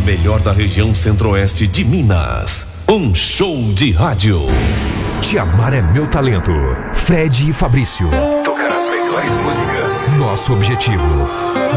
melhor da região centro-oeste de Minas. Um show de rádio. Te amar é meu talento. Fred e Fabrício. Tocar as melhores músicas. Nosso objetivo: